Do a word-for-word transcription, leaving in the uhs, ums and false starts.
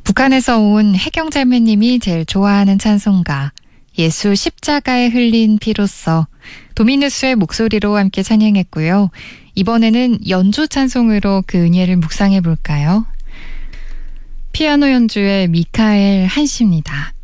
북한에서 온 해경잘매님이 제일 좋아하는 찬송가 예수 십자가에 흘린 피로써 도미누스의 목소리로 함께 찬양했고요. 이번에는 연주 찬송으로 그 은혜를 묵상해 볼까요? 피아노 연주의 미카엘 한시입니다.